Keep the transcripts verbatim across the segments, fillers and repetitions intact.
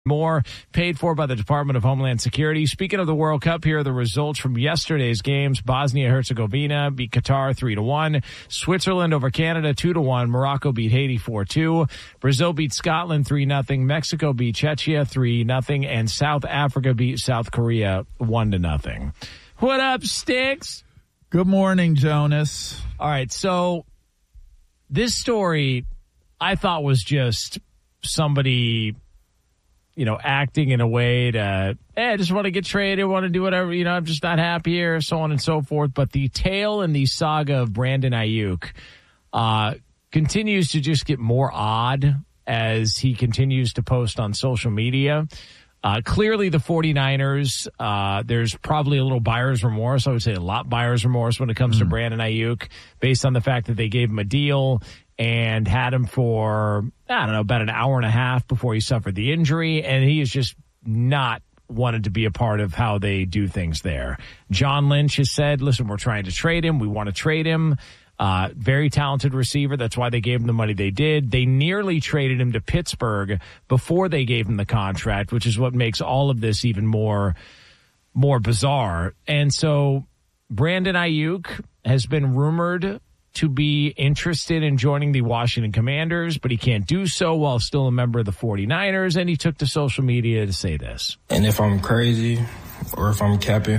More paid for by the Department of Homeland Security. Speaking of the World Cup, here are the results from yesterday's games. Bosnia-Herzegovina beat Qatar three to one. Switzerland over Canada two to one. Morocco beat Haiti four two. Brazil beat Scotland three nothing. Mexico beat Czechia three nothing. And South Africa beat South Korea one to nothing. What up, Sticks? Good morning, Jonas. All right, so this story I thought was just somebody, you know, acting in a way to, hey, I just want to get traded, want to do whatever, you know, I'm just not happy here, so on and so forth. But the tale and the saga of Brandon Ayuk uh, continues to just get more odd as he continues to post on social media. Uh, clearly, the 49ers, uh, there's probably a little buyer's remorse. I would say a lot buyer's remorse when it comes mm. to Brandon Ayuk, based on the fact that they gave him a deal and had him for, I don't know, about an hour and a half before he suffered the injury. And he is just not wanted to be a part of how they do things there. John Lynch has said, listen, we're trying to trade him. We want to trade him. Uh, very talented receiver. That's why they gave him the money they did. They nearly traded him to Pittsburgh before they gave him the contract, which is what makes all of this even more, more bizarre. And so Brandon Ayuk has been rumored to be interested in joining the Washington Commanders, but he can't do so while still a member of the 49ers. And he took to social media to say this. And if I'm crazy or if I'm capping,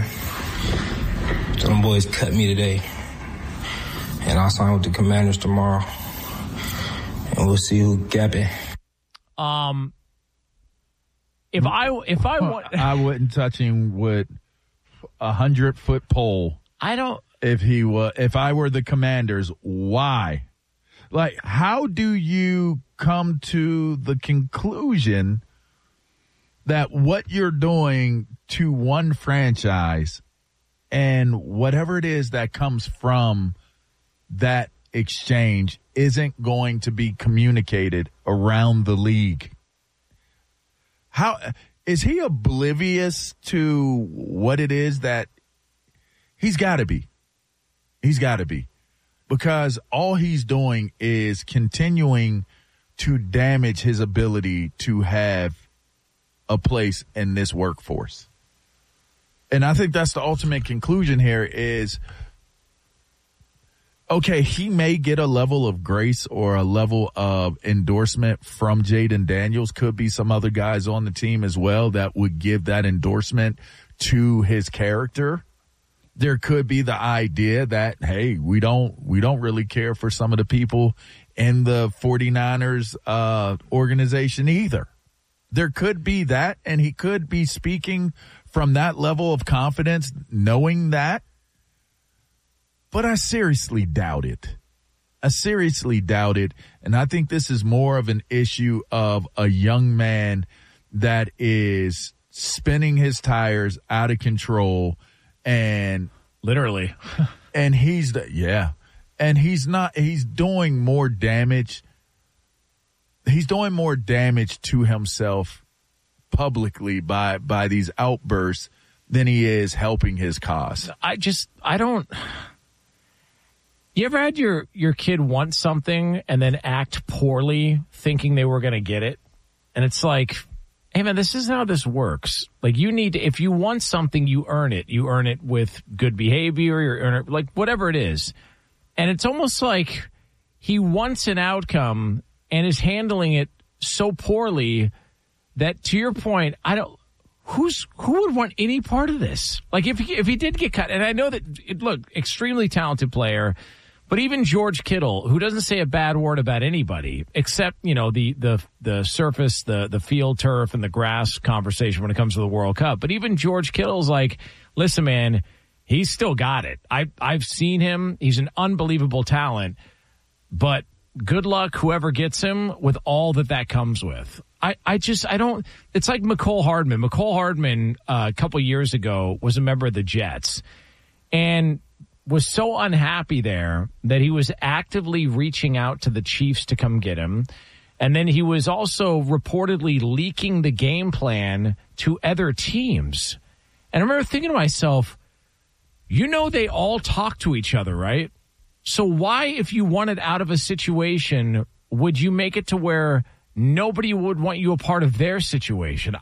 them boys cut me today. And I'll sign with the Commanders tomorrow. And we'll see who gapping. Um, if I if I want, I wouldn't touch him with a hundred foot pole. I don't. If he was, if I were the Commanders, why? Like, how do you come to the conclusion that what you're doing to one franchise and whatever it is that comes from that exchange isn't going to be communicated around the league? How is he oblivious to what it is that he's got to be? He's got to be, because all he's doing is continuing to damage his ability to have a place in this workforce. And I think that's the ultimate conclusion here is, okay, he may get a level of grace or a level of endorsement from Jaden Daniels. Could be some other guys on the team as well that would give that endorsement to his character. There could be the idea that, hey, we don't we don't really care for some of the people in the 49ers uh, organization either. There could be that, and he could be speaking from that level of confidence, knowing that. But I seriously doubt it. I seriously doubt it. And I think this is more of an issue of a young man that is spinning his tires out of control. And literally, and he's the, yeah, and he's not, he's doing more damage. He's doing more damage to himself publicly by, by these outbursts than he is helping his cause. I just, I don't, you ever had your, your kid want something and then act poorly thinking they were going to get it? And it's like, hey, man, this isn't how this works. Like, you need to, if you want something, you earn it. You earn it with good behavior, you earn it, like, whatever it is. And it's almost like he wants an outcome and is handling it so poorly that, to your point, I don't, who's, who would want any part of this? Like, if he, if he did get cut, and I know that, it, look, extremely talented player, but even George Kittle, who doesn't say a bad word about anybody, except, you know, the the the surface, the the field turf, and the grass conversation when it comes to the World Cup. But even George Kittle's like, listen, man, he's still got it. I, I've seen him. He's an unbelievable talent. But good luck whoever gets him with all that that comes with. I, I just, I don't, it's like McCole Hardman. McCole Hardman, uh, a couple years ago, was a member of the Jets. And was so unhappy there that he was actively reaching out to the Chiefs to come get him. And then he was also reportedly leaking the game plan to other teams. And I remember thinking to myself, you know, they all talk to each other, right? So why, if you wanted out of a situation, would you make it to where nobody would want you a part of their situation.